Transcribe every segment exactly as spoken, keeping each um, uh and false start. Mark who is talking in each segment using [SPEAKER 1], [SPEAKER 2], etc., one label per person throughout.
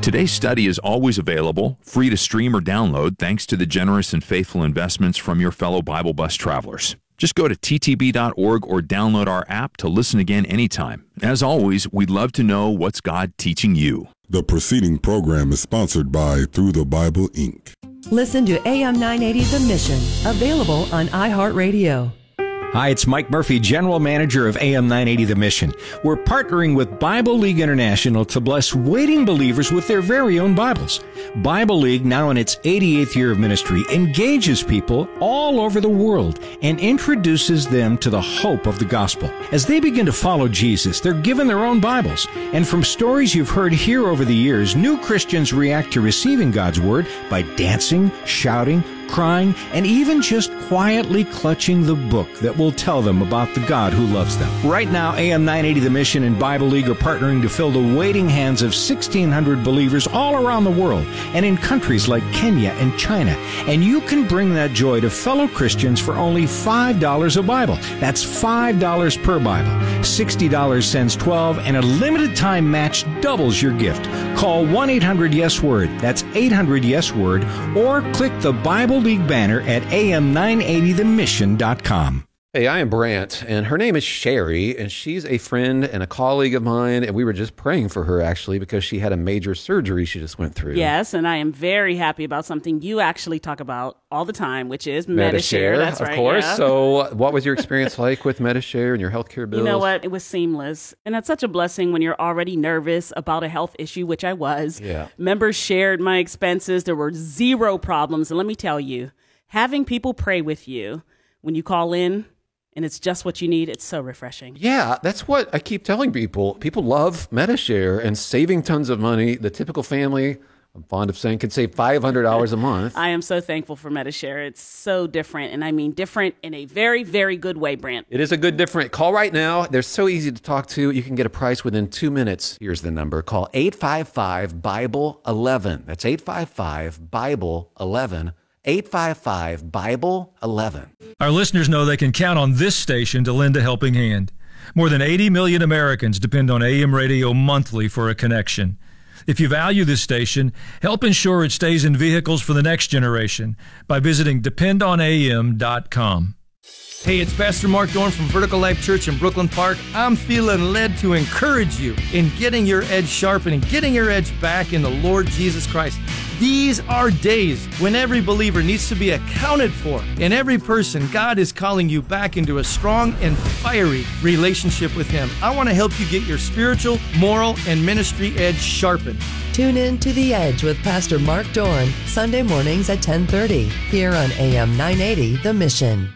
[SPEAKER 1] Today's study is always available, free to stream or download, thanks to the generous and faithful investments from your fellow Bible Bus travelers. Just go to t t b dot org or download our app to listen again anytime. As always, we'd love to know what's God teaching you.
[SPEAKER 2] The preceding program is sponsored by Through the Bible, Incorporated.
[SPEAKER 3] Listen to A M nine eighty The Mission, available on iHeartRadio.
[SPEAKER 4] Hi, it's Mike Murphy, General Manager of A M nine eighty The Mission. We're partnering with Bible League International to bless waiting believers with their very own Bibles. Bible League, now in its eighty-eighth year of ministry, engages people all over the world and introduces them to the hope of the gospel. As they begin to follow Jesus, they're given their own Bibles. And from stories you've heard here over the years, new Christians react to receiving God's Word by dancing, shouting, crying, and even just quietly clutching the book that will tell them about the God who loves them. Right now, A M nine eighty The Mission and Bible League are partnering to fill the waiting hands of sixteen hundred believers all around the world and in countries like Kenya and China. And you can bring that joy to fellow Christians for only five dollars a Bible. That's five dollars per Bible. sixty dollars sends twelve, and a limited time match doubles your gift. Call one eight hundred yes word. That's eight hundred yes word, or click the Bible League banner at a m nine eighty the mission dot com.
[SPEAKER 5] Hey, I am Brant, and her name is Sherry, and she's a friend and a colleague of mine, and we were just praying for her, actually, because she had a major surgery she just went through.
[SPEAKER 6] Yes, and I am very happy about something you actually talk about all the time, which is Medi-Share. That's
[SPEAKER 5] of
[SPEAKER 6] right,
[SPEAKER 5] course.
[SPEAKER 6] yeah.
[SPEAKER 5] So what was your experience like with Medi-Share and your healthcare bills?
[SPEAKER 6] You know what? It was seamless, and that's such a blessing when you're already nervous about a health issue, which I was.
[SPEAKER 5] Yeah.
[SPEAKER 6] Members shared my expenses. There were zero problems, and let me tell you, having people pray with you when you call in, and it's just what you need, it's so refreshing.
[SPEAKER 5] Yeah, that's what I keep telling people. People love Medi-Share and saving tons of money. The typical family, I'm fond of saying, can save five hundred dollars a month.
[SPEAKER 6] I am so thankful for Medi-Share. It's so different, and I mean different in a very, very good way, Brant.
[SPEAKER 5] It is a good different. Call right now. They're so easy to talk to. You can get a price within two minutes. Here's the number. Call eight five five Bible eleven. That's eight five five Bible eleven. eight five five Bible eleven.
[SPEAKER 7] Our listeners know they can count on this station to lend a helping hand. More than eighty million Americans depend on A M radio monthly for a connection. If you value this station, help ensure it stays in vehicles for the next generation by visiting depend on a m dot com.
[SPEAKER 8] Hey, it's Pastor Mark Dorn from Vertical Life Church in Brooklyn Park. I'm feeling led to encourage you in getting your edge sharpened and getting your edge back in the Lord Jesus Christ. These are days when every believer needs to be accounted for. And every person, God is calling you back into a strong and fiery relationship with Him. I want to help you get your spiritual, moral, and ministry edge sharpened.
[SPEAKER 3] Tune in to The Edge with Pastor Mark Dorn, Sunday mornings at ten thirty, here on A M nine eighty The Mission.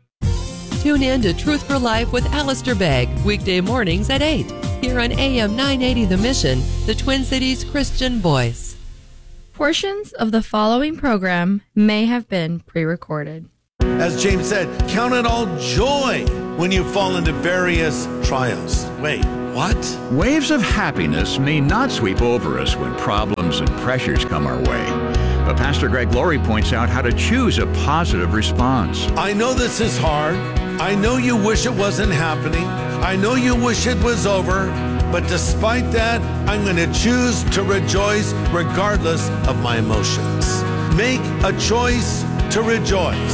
[SPEAKER 3] Tune in to Truth for Life with Alistair Begg, weekday mornings at eight, here on A M nine eighty The Mission, the Twin Cities Christian voice.
[SPEAKER 9] Portions of the following program may have been pre-recorded.
[SPEAKER 10] As James said, count it all joy when you fall into various trials. Wait, what?
[SPEAKER 11] Waves of happiness may not sweep over us when problems and pressures come our way. But Pastor Greg Laurie points out how to choose a positive response.
[SPEAKER 10] I know this is hard. I know you wish it wasn't happening. I know you wish it was over. But despite that, I'm going to choose to rejoice regardless of my emotions. Make a choice to rejoice.